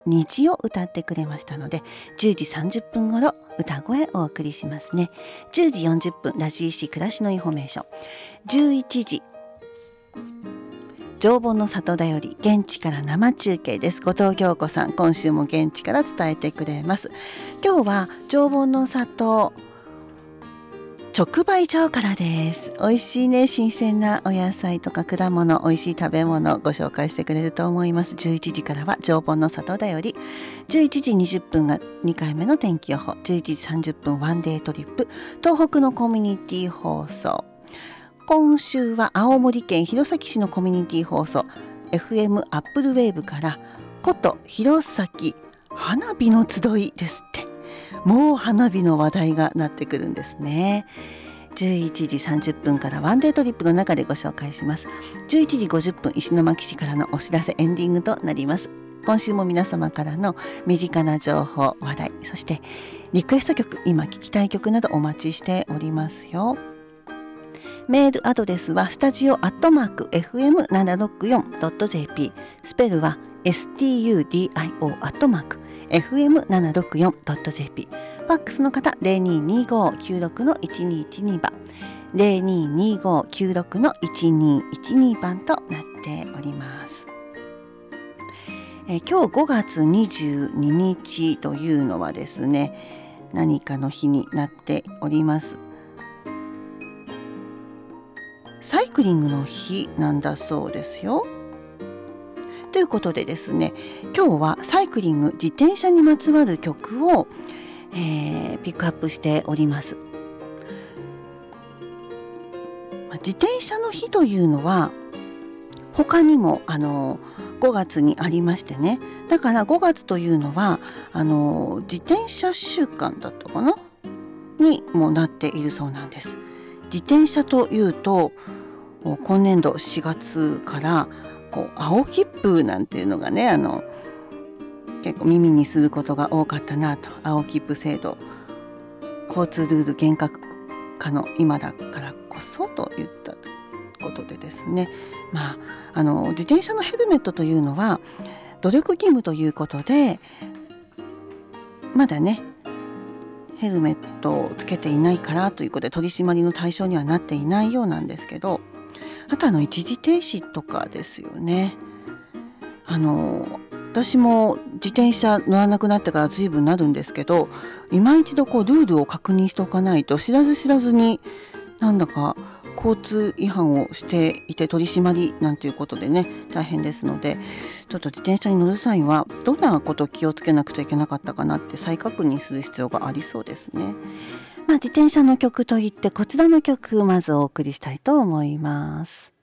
虹を歌ってくれましたので、10時30分頃歌声をお送りしますね。10時40分ラジオ石暮らしのインフォメーション、11時常盆の里だより現地から生中継です。後藤京子さん、今週も現地から伝えてくれます。今日は常盆の里直売所からです。美味しいね、新鮮なお野菜とか果物、美味しい食べ物をご紹介してくれると思います。11時からは常盆の里だより、11時20分が2回目の天気予報、11時30分ワンデートリップ、東北のコミュニティ放送。今週は青森県弘前市のコミュニティ放送 FM アップルウェーブから古都弘前花火の集いですって。もう花火の話題がなってくるんですね。11時30分からワンデートリップの中でご紹介します。11時50分石巻市からのお知らせエンディングとなります。今週も皆様からの身近な情報、話題、そしてリクエスト曲、今聴きたい曲などお待ちしておりますよ。メールアドレスはstudio@fm764.jp、 スペルは studio@fm764.jp。 ファックスの方 022596-1212 番 022596-1212 番となっております。今日5月22日というのはですね、何かの日になっております。サイクリングの日なんだそうですよ。ということでですね、今日はサイクリング、自転車にまつわる曲を、ピックアップしております。自転車の日というのは他にも5月にありましてね、だから5月というのは自転車週間だったかなにもなっているそうなんです。自転車というと今年度4月から青切符なんていうのがね、結構耳にすることが多かったなと。青切符制度、交通ルール厳格化の今だからこそといったことでですね、自転車のヘルメットというのは努力義務ということで、まだねヘルメットをつけていないからということで取り締まりの対象にはなっていないようなんですけど、あと一時停止とかですよね。私も自転車乗らなくなってから随分なるんですけど、今一度ルールを確認しておかないと、知らず知らずになんだか交通違反をしていて取り締まりなんていうことでね、大変ですので、ちょっと自転車に乗る際はどんなことを気をつけなくちゃいけなかったかなって再確認する必要がありそうですね。自転車の曲といってこちらの曲まずお送りしたいと思います。